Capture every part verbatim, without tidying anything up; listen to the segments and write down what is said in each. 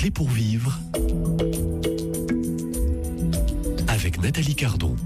clés pour vivre avec Nathalie Cardon.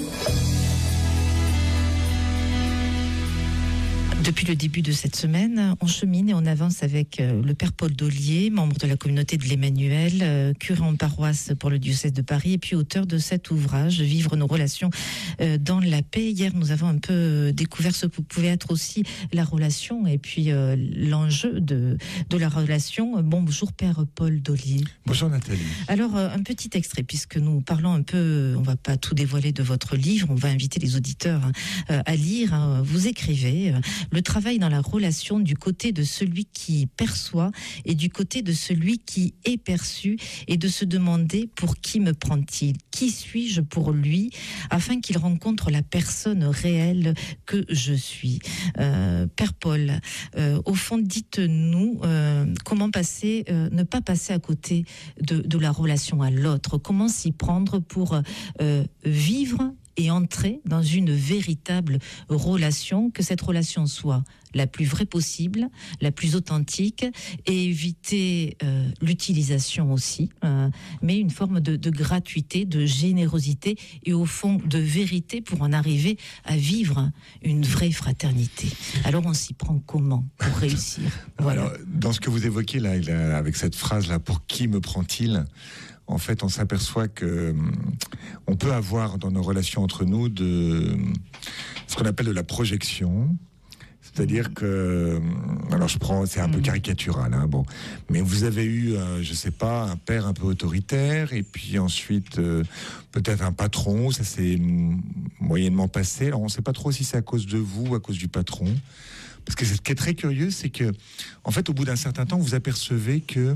Depuis le début de cette semaine, on chemine et on avance avec le Père Paul Dollier, membre de la communauté de l'Emmanuel, curé en paroisse pour le diocèse de Paris et puis auteur de cet ouvrage, Vivre nos relations dans la paix. Hier, nous avons un peu découvert ce que pouvait être aussi la relation et puis euh, l'enjeu de, de la relation. Bonjour Père Paul Dollier. Bonjour Nathalie. Alors, un petit extrait, puisque nous parlons un peu, on ne va pas tout dévoiler de votre livre, on va inviter les auditeurs à lire. Vous écrivez le travail dans la relation du côté de celui qui perçoit et du côté de celui qui est perçu, et de se demander pour qui me prend-il, qui suis-je pour lui, afin qu'il rencontre la personne réelle que je suis. Euh, Père Paul, euh, au fond, dites-nous euh, comment passer, euh, ne pas passer à côté de, de la relation à l'autre, comment s'y prendre pour euh, vivre et entrer dans une véritable relation, que cette relation soit la plus vraie possible, la plus authentique, et éviter euh, l'utilisation aussi, euh, mais une forme de, de gratuité, de générosité et au fond de vérité pour en arriver à vivre une vraie fraternité. Alors on s'y prend comment pour réussir? Voilà. Alors, dans ce que vous évoquez là, avec cette phrase-là, pour qui me prend-il ? En fait, on s'aperçoit que on peut avoir dans nos relations entre nous de ce qu'on appelle de la projection. C'est-à-dire que, alors je prends, c'est un peu caricatural, hein, bon, mais vous avez eu, euh, je sais pas, un père un peu autoritaire, et puis ensuite euh, peut-être un patron, ça s'est moyennement passé. Alors on ne sait pas trop si c'est à cause de vous ou à cause du patron, parce que ce qui est très curieux, c'est que, en fait, au bout d'un certain temps, vous apercevez que,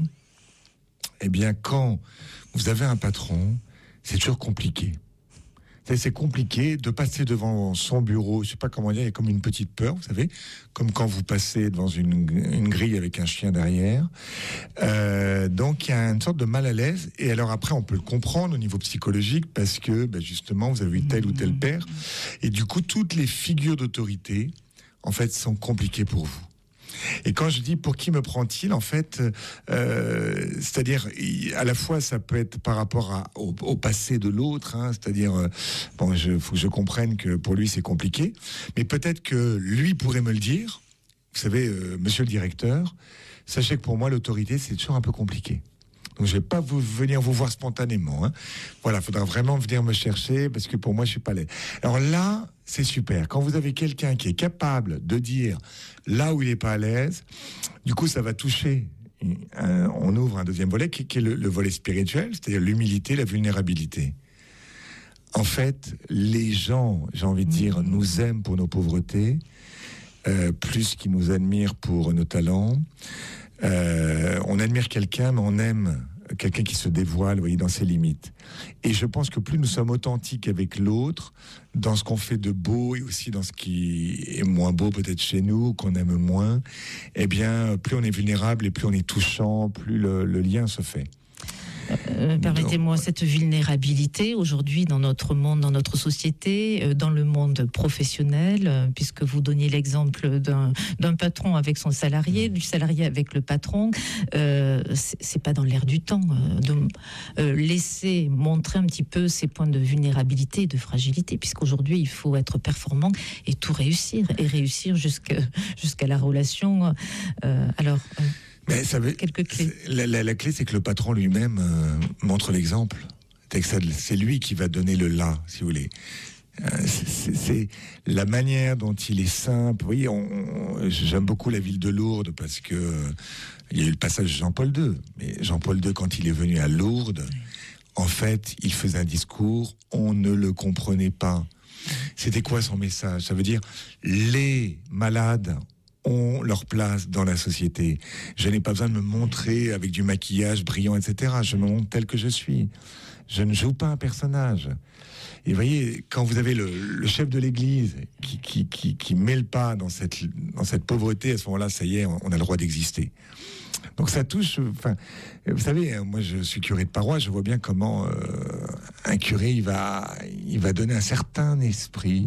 eh bien, quand vous avez un patron, c'est toujours compliqué. C'est compliqué de passer devant son bureau, je sais pas comment dire, il y a comme une petite peur, vous savez, comme quand vous passez devant une, une grille avec un chien derrière. Euh, donc il y a une sorte de mal à l'aise, et alors après on peut le comprendre au niveau psychologique, parce que ben justement vous avez eu tel ou tel père, et du coup toutes les figures d'autorité, en fait, sont compliquées pour vous. Et quand je dis pour qui me prend-il, en fait, euh, c'est-à-dire à la fois ça peut être par rapport à, au, au passé de l'autre, hein, c'est-à-dire euh, bon, je faut que je comprenne que pour lui c'est compliqué, mais peut-être que lui pourrait me le dire. Vous savez, euh, Monsieur le directeur, sachez que pour moi l'autorité c'est toujours un peu compliqué. Donc je vais pas vous venir vous voir spontanément. Hein. Voilà, faudra vraiment venir me chercher parce que pour moi je suis pas l'aise. Alors là, c'est super. Quand vous avez quelqu'un qui est capable de dire là où il est pas à l'aise, du coup ça va toucher. Un, on ouvre un deuxième volet qui, qui est le, le volet spirituel, c'est-à-dire l'humilité, la vulnérabilité. En fait, les gens, j'ai envie de dire, nous aiment pour nos pauvretés, euh, plus qu'ils nous admirent pour nos talents. Euh, on admire quelqu'un, mais on aime quelqu'un qui se dévoile, vous voyez, dans ses limites. Et je pense que plus nous sommes authentiques avec l'autre, dans ce qu'on fait de beau et aussi dans ce qui est moins beau peut-être chez nous, qu'on aime moins, eh bien, plus on est vulnérable et plus on est touchant, plus le, le lien se fait. Euh, permettez-moi, cette vulnérabilité aujourd'hui dans notre monde, dans notre société, euh, dans le monde professionnel, euh, puisque vous donniez l'exemple d'un, d'un patron avec son salarié, du salarié avec le patron, euh, c'est, c'est pas dans l'air du temps euh, de euh, laisser montrer un petit peu ces points de vulnérabilité et de fragilité, puisqu'aujourd'hui il faut être performant et tout réussir, et réussir jusqu'à, jusqu'à la relation. Euh, alors... Euh, Mais ça veut, quelques clés. La, la, la clé, c'est que le patron lui-même euh, montre l'exemple. C'est, que ça, c'est lui qui va donner le là, si vous voulez. Euh, c'est, c'est, c'est la manière dont il est simple. Vous voyez, on, on, j'aime beaucoup la ville de Lourdes parce que euh, il y a eu le passage de Jean-Paul deux. Mais Jean-Paul deux, quand il est venu à Lourdes, en fait, il faisait un discours, on ne le comprenait pas. C'était quoi son message ? Ça veut dire les malades ont leur place dans la société. Je n'ai pas besoin de me montrer avec du maquillage brillant, et cetera. Je me montre tel que je suis. Je ne joue pas un personnage. Et vous voyez, quand vous avez le, le chef de l'église qui, qui, qui, qui met le pas dans cette, dans cette pauvreté, à ce moment-là, ça y est, on a le droit d'exister. Donc ça touche, enfin, vous savez, moi je suis curé de paroisse, je vois bien comment euh, un curé, il va, il va donner un certain esprit.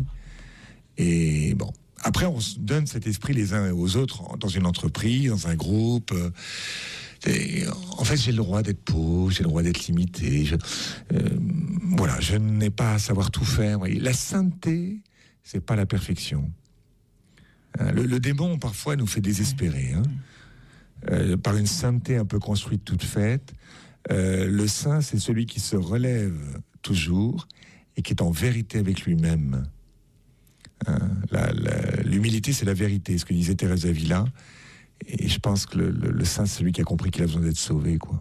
Et bon, après on se donne cet esprit les uns aux autres dans une entreprise, dans un groupe. Et, en fait, j'ai le droit d'être pauvre, j'ai le droit d'être limité. Je, euh, voilà, je n'ai pas à savoir tout faire. Voyez. La sainteté, c'est pas la perfection. Hein, le, le démon, parfois, nous fait désespérer. Hein. Euh, par une sainteté un peu construite, toute faite. Euh, le saint, c'est celui qui se relève toujours et qui est en vérité avec lui-même. Hein, la, la, l'humilité, c'est la vérité, ce que disait Thérèse d'Avila. Et je pense que le, le, le saint, c'est celui qui a compris qu'il a besoin d'être sauvé, quoi.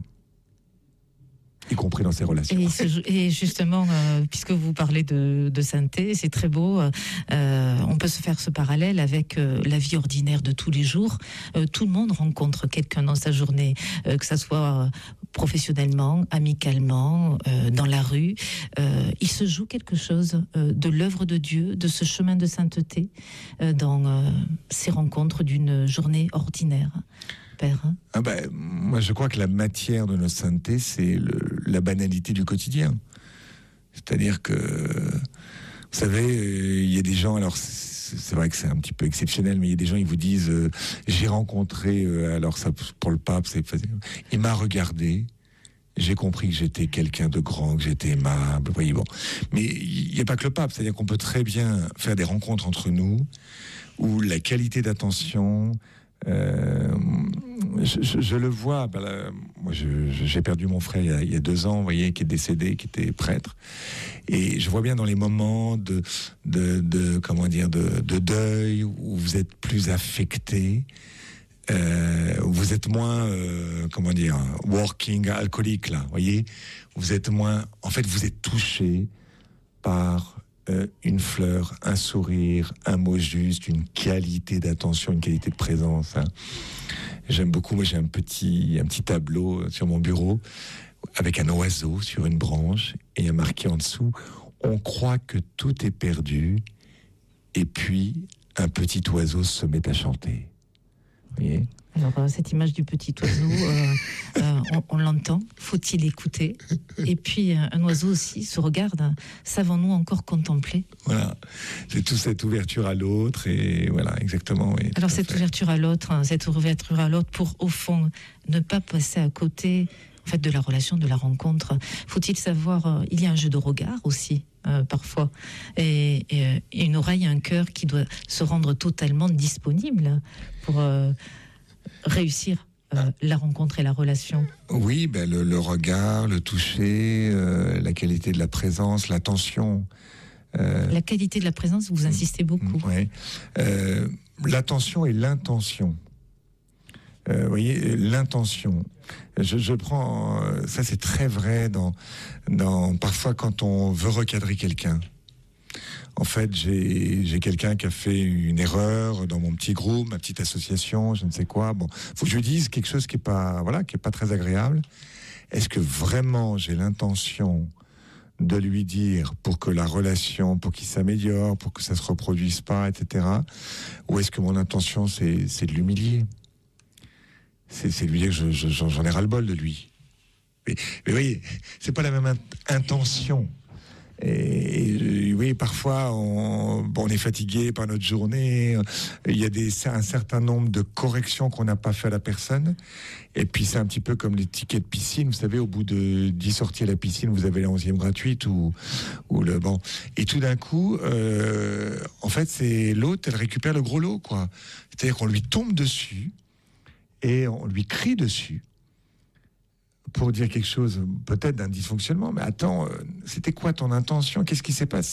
Y compris dans ses relations. Et, ce, et justement, euh, puisque vous parlez de, de sainteté, c'est très beau. Euh, on peut se faire ce parallèle avec euh, la vie ordinaire de tous les jours. Euh, tout le monde rencontre quelqu'un dans sa journée, euh, que ça soit professionnellement, amicalement, euh, dans la rue. Euh, il se joue quelque chose euh, de l'œuvre de Dieu, de ce chemin de sainteté, euh, dans euh, ces rencontres d'une journée ordinaire. Père. Ah ben, moi, je crois que la matière de notre sainteté, c'est le, la banalité du quotidien. C'est-à-dire que, vous savez, il y a des gens, alors c'est, c'est vrai que c'est un petit peu exceptionnel, mais il y a des gens, ils vous disent, euh, j'ai rencontré, euh, alors ça, pour le pape, c'est, il m'a regardé, j'ai compris que j'étais quelqu'un de grand, que j'étais aimable, vous voyez, bon. Mais il n'y a pas que le pape, c'est-à-dire qu'on peut très bien faire des rencontres entre nous, où la qualité d'attention, Euh, je, je, je le vois. Ben là, moi, je, je, j'ai perdu mon frère il y, a, il y a deux ans, vous voyez, qui est décédé, qui était prêtre. Et je vois bien dans les moments de, de, de comment dire, de, de deuil où vous êtes plus affecté, euh, où vous êtes moins, euh, comment dire, working alcoolique là, vous voyez. Vous êtes moins, en fait, vous êtes touché par Euh, une fleur, un sourire, un mot juste, une qualité d'attention, une qualité de présence. Hein. J'aime beaucoup, moi j'ai un petit, un petit tableau sur mon bureau avec un oiseau sur une branche et il y a marqué en dessous « On croit que tout est perdu et puis un petit oiseau se met à chanter. » Vous voyez ? Alors, euh, cette image du petit oiseau, euh, euh, on, on l'entend, faut-il écouter ? Et puis, euh, un oiseau aussi se regarde, savons-nous encore contempler ? Voilà, c'est toute cette ouverture à l'autre, et voilà, exactement. Oui, alors, cette fait. ouverture à l'autre, hein, cette ouverture à l'autre pour, au fond, ne pas passer à côté en fait, de la relation, de la rencontre. Faut-il savoir, euh, il y a un jeu de regard aussi, euh, parfois, et, et, et une oreille, un cœur qui doit se rendre totalement disponible pour... Euh, réussir euh, la rencontre et la relation. Oui, ben le, le regard, le toucher, euh, la qualité de la présence, l'attention. Euh, la qualité de la présence, vous insistez beaucoup. Oui. Euh, l'attention et l'intention. Euh, vous voyez, l'intention. Je, je prends, ça c'est très vrai dans, dans parfois quand on veut recadrer quelqu'un. En fait, j'ai, j'ai quelqu'un qui a fait une erreur dans mon petit groupe, ma petite association, je ne sais quoi. Bon, faut que je lui dise quelque chose qui est pas, voilà, qui est pas très agréable. Est-ce que vraiment j'ai l'intention de lui dire pour que la relation, pour qu'il s'améliore, pour que ça se reproduise pas, et cetera. Ou est-ce que mon intention c'est, c'est de l'humilier ? C'est, c'est de lui dire que je, je, j'en ai ras-le-bol de lui. Mais, mais vous voyez, c'est pas la même in- intention. Et, et oui, parfois on, bon, on est fatigué par notre journée, il y a des, un certain nombre de corrections qu'on n'a pas fait à la personne, et puis c'est un petit peu comme les tickets de piscine, vous savez, au bout de dix sorties à la piscine, vous avez la onzième gratuite, ou, ou le bon, et tout d'un coup euh, en fait c'est l'autre, elle récupère le gros lot, quoi. C'est-à-dire qu'on lui tombe dessus et on lui crie dessus pour dire quelque chose, peut-être d'un dysfonctionnement, mais attends, euh, c'était quoi ton intention ? Qu'est-ce qui s'est passé ?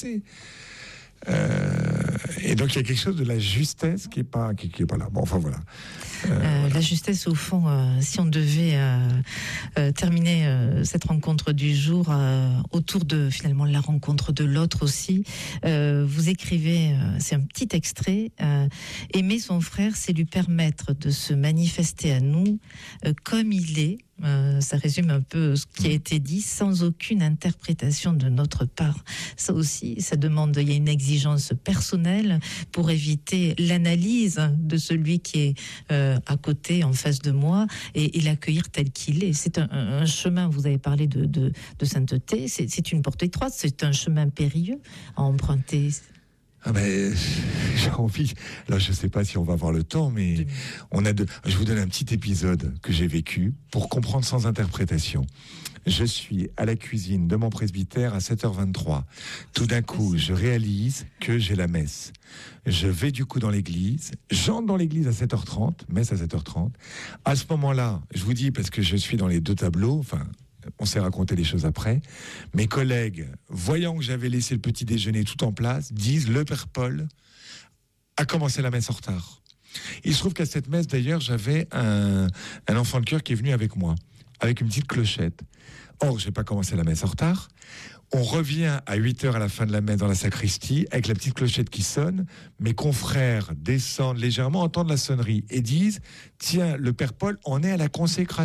euh, Et donc il y a quelque chose de la justesse qui est pas, qui, qui est pas là. Bon, enfin voilà. Euh, euh, voilà. La justesse, au fond, euh, si on devait euh, euh, terminer euh, cette rencontre du jour euh, autour de finalement la rencontre de l'autre aussi, euh, vous écrivez, euh, c'est un petit extrait, euh, aimer son frère, c'est lui permettre de se manifester à nous euh, comme il est. Euh, ça résume un peu ce qui a été dit, sans aucune interprétation de notre part. Ça aussi, ça demande, il y a une exigence personnelle pour éviter l'analyse de celui qui est euh, à côté, en face de moi, et, et l'accueillir tel qu'il est. C'est un, un, un chemin, vous avez parlé de, de, de sainteté, c'est, c'est une porte étroite, c'est un chemin périlleux à emprunter. Ah ben, j'ai envie. Là, je ne sais pas si on va avoir le temps, mais on a de. Je vous donne un petit épisode que j'ai vécu pour comprendre sans interprétation. Je suis à la cuisine de mon presbytère à sept heures vingt-trois. Tout d'un coup, je réalise que j'ai la messe. Je vais du coup dans l'église. J'entre dans l'église à sept heures trente, messe à sept heures trente. À ce moment-là, je vous dis, parce que je suis dans les deux tableaux, enfin, on s'est raconté les choses après, mes collègues, voyant que j'avais laissé le petit déjeuner tout en place, disent, le Père Paul a commencé la messe en retard. Il se trouve qu'à cette messe, d'ailleurs, j'avais un, un enfant de cœur qui est venu avec moi, avec une petite clochette. Or, je n'ai pas commencé la messe en retard. On revient à huit heures à la fin de la messe dans la sacristie, avec la petite clochette qui sonne. Mes confrères descendent légèrement, entendent la sonnerie et disent « Tiens, le Père Paul en est à la consécration ».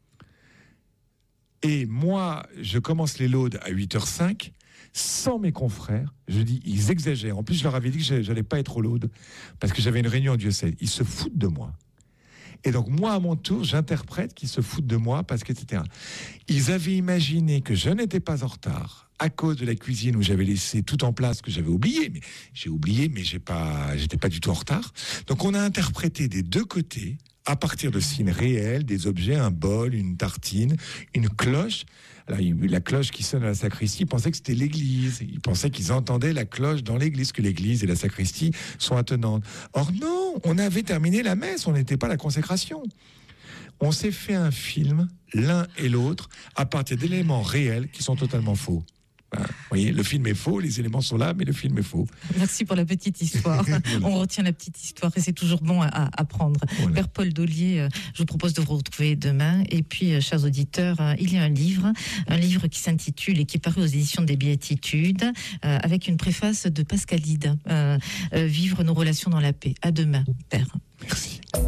Et moi, je commence les laudes à huit heures cinq, sans mes confrères. Je dis, ils exagèrent. En plus, je leur avais dit que je n'allais pas être aux laudes, parce que j'avais une réunion au diocèse. Ils se foutent de moi. Et donc, moi, à mon tour, j'interprète qu'ils se foutent de moi, parce que, et cetera. Ils avaient imaginé que je n'étais pas en retard, à cause de la cuisine où j'avais laissé tout en place, que j'avais oublié. Mais j'ai oublié, mais j'ai pas, j'étais pas du tout en retard. Donc, on a interprété des deux côtés, à partir de signes réels, des objets, un bol, une tartine, une cloche. Alors, la cloche qui sonne à la sacristie, ils pensaient que c'était l'église. Ils pensaient qu'ils entendaient la cloche dans l'église, que l'église et la sacristie sont attenantes. Or non, on avait terminé la messe, on n'était pas à la consécration. On s'est fait un film, l'un et l'autre, à partir d'éléments réels qui sont totalement faux. Vous voyez, le film est faux, les éléments sont là, mais le film est faux. Merci pour la petite histoire. Voilà. On retient la petite histoire et c'est toujours bon à apprendre. Voilà. Père Paul Daulier, je vous propose de vous retrouver demain. Et puis, chers auditeurs, il y a un livre, un livre qui s'intitule et qui est paru aux éditions des Béatitudes, euh, avec une préface de Pascal Dida, euh, euh, Vivre nos relations dans la paix. À demain, Père. Merci.